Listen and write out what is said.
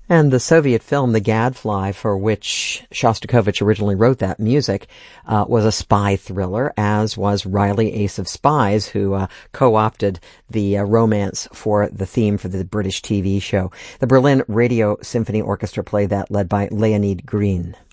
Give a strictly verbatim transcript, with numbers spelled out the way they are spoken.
And the Soviet film, The Gadfly, for which Shostakovich originally wrote that music, uh, was a spy thriller, as was Riley, Ace of Spies, who uh, co-opted the uh, romance for the theme for the British T V show. The Berlin Radio Symphony Orchestra played that, led by Leonid Green.